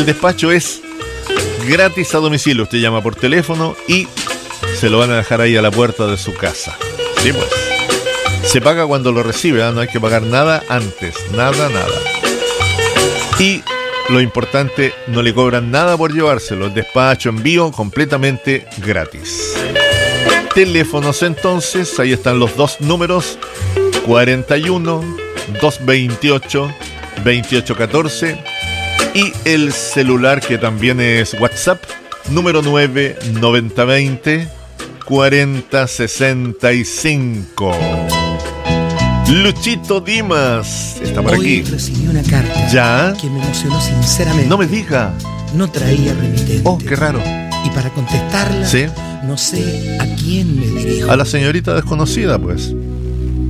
El despacho es gratis a domicilio. Usted llama por teléfono y se lo van a dejar ahí a la puerta de su casa. Sí, pues. Se paga cuando lo recibe, ¿eh? No hay que pagar nada antes. Nada. Y lo importante, no le cobran nada por llevárselo. El despacho, envío completamente gratis. Teléfonos entonces, ahí están los dos números: 41 228 2814 y el celular, que también es WhatsApp, número 99020 4065. Luchito Dimas está por aquí. Hoy recibí una carta ¿Ya? que me emocionó sinceramente. No me diga. No traía remitente. Oh, qué raro. Y para contestarla, ¿Sí? no sé a quién me dirijo. A la señorita desconocida, pues.